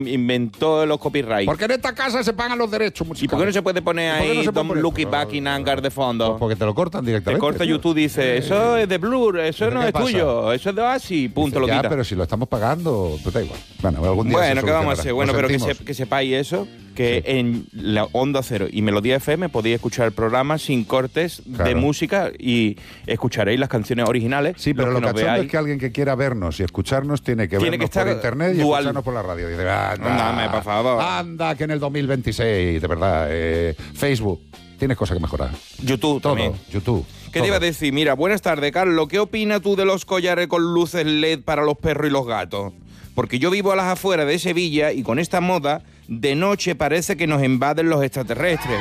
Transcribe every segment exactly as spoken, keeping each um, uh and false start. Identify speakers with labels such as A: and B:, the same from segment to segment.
A: inventó los copyrights.
B: Porque en esta casa se pagan los derechos musicales.
A: ¿Y por qué no se puede poner ahí
B: no
A: Don't Look It Back in Anger de fondo?
B: Pues porque te lo cortan directamente.
A: Te corta
B: tío.
A: YouTube, dice, eso es de Blur, eso no
B: ¿Qué
A: es
B: pasa?
A: tuyo, eso es de Oasis, punto,
B: Dice,
A: lo
B: ya,
A: quita.
B: pero si lo estamos pagando, pues da igual. Bueno, algún día
A: Bueno,
B: se
A: ¿qué vamos a
B: solucionará.
A: hacer? Bueno,
B: Lo
A: pero que,
B: sentimos.
A: se, que sepáis eso, que sí. En la Onda Cero y Melodía F M podéis escuchar el programa sin cortes
B: Claro.
A: de música y escucharéis las canciones originales.
B: Sí, pero
A: los
B: lo
A: que nos
B: cachondo
A: veáis.
B: es que alguien que quiera vernos y escucharnos tiene que
A: Tiene
B: vernos
A: que estar
B: por internet y
A: dual.
B: escucharnos por la radio. Y dice, anda,
A: Ándame, por favor.
B: anda, que en el dos mil veintiséis, de verdad, eh, Facebook, tienes cosas que mejorar.
A: YouTube
B: Todo,
A: también.
B: YouTube.
A: ¿Qué
B: todo.
A: te iba a decir? Mira, buenas tardes, Carlos. ¿Qué opinas tú de los collares con luces L E D para los perros y los gatos? Porque yo vivo a las afueras de Sevilla y con esta moda, de noche parece que nos invaden los extraterrestres.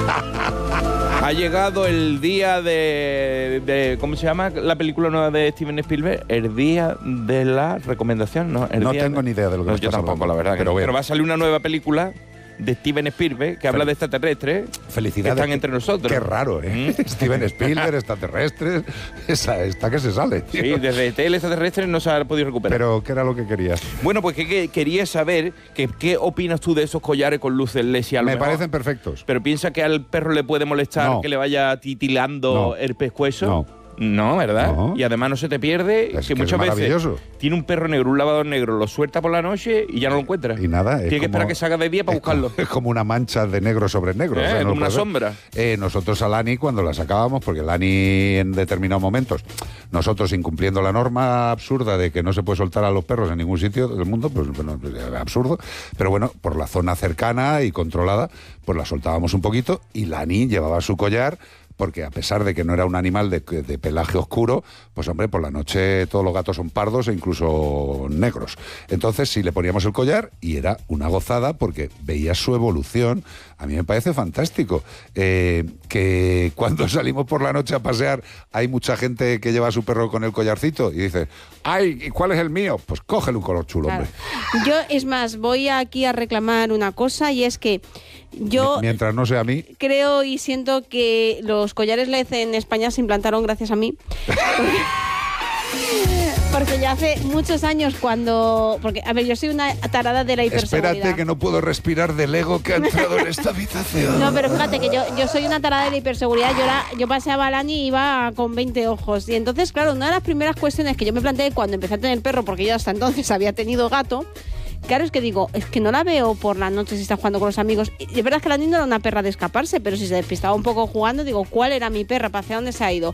A: Ha llegado el día de, de... ¿Cómo se llama la película nueva de Steven Spielberg? El día de la recomendación, ¿no? El
B: No
A: día
B: tengo
A: de...
B: ni idea de lo que
A: No,
B: me
A: yo
B: estás
A: tampoco,
B: hablando.
A: la verdad. que
B: Pero
A: no.
B: bueno.
A: Pero va a salir una nueva película de Steven Spielberg que habla de extraterrestres.
B: Felicidades.
A: Que están entre nosotros.
B: Qué raro, ¿eh?
A: ¿Mm?
B: Steven Spielberg, extraterrestres. Esa está que se sale. tío.
A: Sí, desde T L extraterrestre no se ha podido recuperar.
B: Pero, ¿qué era lo que querías?
A: Bueno, pues que, que quería saber que, qué opinas tú de esos collares con luces L E D. Si a lo
B: Me
A: mejor-
B: parecen perfectos.
A: Pero piensa que al perro le puede molestar
B: No.
A: que le vaya titilando
B: No.
A: el pescuezo.
B: No.
A: No, ¿verdad?
B: No.
A: Y además no se te pierde,
B: Es
A: que
B: que es
A: muchas veces
B: maravilloso.
A: tiene un perro negro, un lavador negro, lo suelta por la noche y ya no lo encuentra.
B: Y nada, es
A: Tiene que
B: como-
A: esperar que salga de día para
B: es como-
A: buscarlo.
B: Es como una mancha de negro sobre negro.
A: Eh,
B: o sea, no
A: como
B: lo
A: una
B: puedes ver.
A: sombra.
B: Eh, nosotros a Lani, cuando la sacábamos, porque Lani en determinados momentos, nosotros incumpliendo la norma absurda de que no se puede soltar a los perros en ningún sitio del mundo, pues bueno, pues, absurdo. Pero bueno, por la zona cercana y controlada, pues la soltábamos un poquito y Lani llevaba su collar. Porque a pesar de que no era un animal de, de pelaje oscuro, pues hombre, por la noche todos los gatos son pardos e incluso negros. Entonces sí le poníamos el collar y era una gozada porque veías su evolución. A mí me parece fantástico. Eh, que cuando salimos por la noche a pasear hay mucha gente que lleva a su perro con el collarcito y dice, ¡ay! ¿Y cuál es el mío? Pues cógele un color chulo,
C: Claro.
B: hombre.
C: Yo, es más, voy aquí a reclamar una cosa y es que yo
B: Mientras no sea a mí.
C: creo y siento que los collares L E D en España se implantaron gracias a mí. Porque ya hace muchos años cuando... Porque, a ver, yo soy una tarada de la hiperseguridad.
B: Espérate que no puedo respirar del ego que ha entrado en esta habitación.
C: No, pero fíjate que yo, yo soy una tarada de la hiperseguridad. Yo, era, yo paseaba a Lani y iba con veinte ojos. Y entonces, claro, una de las primeras cuestiones que yo me planteé cuando empecé a tener perro, porque yo hasta entonces había tenido gato, claro, es que digo, es que no la veo por la noche si está jugando con los amigos. Y de verdad es que la niña no era una perra de escaparse, pero si se despistaba un poco jugando, digo, ¿cuál era mi perra? ¿Para hacia dónde se ha ido?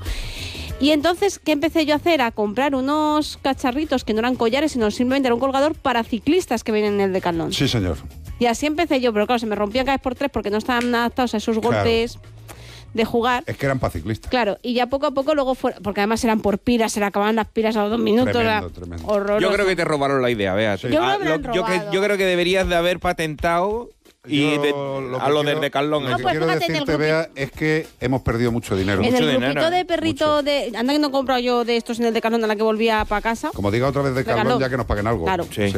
C: Y entonces, ¿qué empecé yo a hacer? A comprar unos cacharritos que no eran collares, sino simplemente era un colgador para ciclistas que vienen en el Decathlon.
B: Sí, señor.
C: Y así empecé yo, pero claro, se me rompían cada vez por tres porque no estaban adaptados a esos
B: Claro.
C: golpes de jugar.
B: Es que eran para ciclistas.
C: Claro, y ya poco a poco luego fueron, porque además eran por pilas, se le acababan las pilas a los dos minutos.
B: Tremendo,
C: era
B: tremendo.
C: horroroso.
A: Yo creo que te robaron la idea, Bea.
B: Sí.
C: Yo creo
A: Ah,
C: que me lo han
A: lo- yo, que-
C: robado.
A: yo creo que deberías de haber patentado y
B: Yo
A: de-
B: lo que
A: a lo
B: quiero-
A: del Decathlon.
B: Lo
C: No,
B: que
C: pues
B: quiero
C: fíjate, en el
B: decirte,
C: grupi-
B: Bea, es que hemos perdido mucho dinero.
C: En
A: mucho
C: el
A: dinero,
C: grupito
A: ¿eh?
C: de perrito
B: Mucho.
C: de... Anda que no he comprado yo de estos en el Decathlon a la que volvía para casa.
B: Como diga otra vez de Carlón,
C: Decathlon.
B: ya que nos paguen algo.
C: Claro.
A: Sí.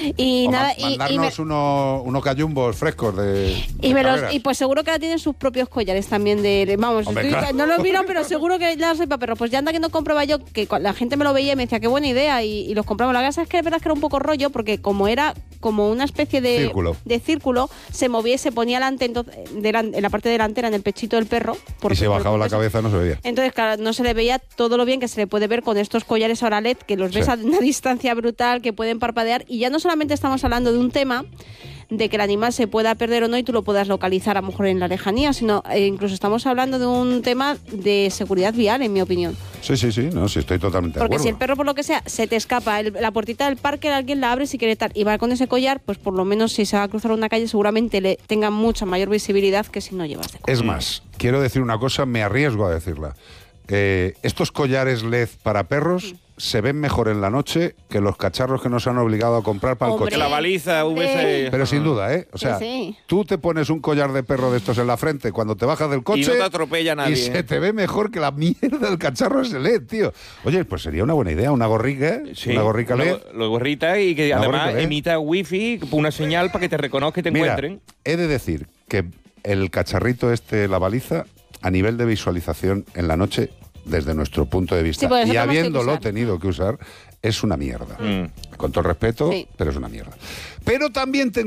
C: Y
B: O
C: nada,
B: ma-
C: y, y me,
B: mandarnos unos, unos cayumbos frescos de,
C: y
B: de
C: me los-
B: carreras.
C: y pues seguro que ahora tienen sus propios collares también de... de- vamos,
B: Hombre,
C: estoy-
B: claro.
C: no los miro, pero seguro que ya soy para perros. Pues ya anda que no compraba yo, que cu- la gente me lo veía y me decía, qué buena idea, y, y los compramos. La verdad es que es verdad que era un poco rollo, porque como era como una especie de
B: Círculo.
C: de círculo, se movía y se ponía delante, entonces, delan- en la parte delantera, en el pechito del perro. por-
B: Y si
C: por-
B: bajaba
C: por
B: la
C: eso.
B: cabeza no se veía.
C: Entonces, claro, no se le veía todo lo bien que se le puede ver con estos collares ahora L E D, que los ves
B: Sí.
C: a una distancia brutal, que pueden parpadear. Y ya no solamente estamos hablando de un tema de que el animal se pueda perder o no y tú lo puedas localizar a lo mejor en la lejanía, sino eh, incluso estamos hablando de un tema de seguridad vial, en mi opinión.
B: Sí, sí, sí, no, sí, estoy totalmente
C: Porque
B: de acuerdo.
C: si el perro, por lo que sea, se te escapa, el- la puertita del parque, alguien la abre si quiere tal, y va con ese collar, pues por lo menos si se va a cruzar una calle seguramente le tenga mucha mayor visibilidad que si no llevas de collar.
B: Es más, quiero decir una cosa, me arriesgo a decirla. Eh, estos collares L E D para perros se ven mejor en la noche que los cacharros que nos han obligado a comprar para el
C: Hombre.
B: coche.
A: Que la baliza hubiese...
B: Pero sin duda, ¿eh? O sea,
C: Sí, sí.
B: tú te pones un collar de perro de estos en la frente cuando te bajas del coche
A: Y no te atropella nadie,
B: y se
A: ¿eh?
B: te ve mejor que la mierda del cacharro ese L E D, tío. Oye, pues sería una buena idea, una gorrica,
A: Sí,
B: una gorrica L E D.
A: Lo, lo gorrita y que
B: Una
A: además
B: gorrica L E D.
A: emita wifi, una señal para que te reconozca y te
B: Mira,
A: encuentren.
B: he de decir que el cacharrito este, la baliza, a nivel de visualización en la noche, desde nuestro punto de vista,
C: Sí, porque
B: y
C: nosotros hemos tenido que
B: habiéndolo
C: usar.
B: tenido que usar, es una mierda.
A: Mm.
B: Con todo respeto,
C: Sí.
B: pero es una mierda. Pero también tengo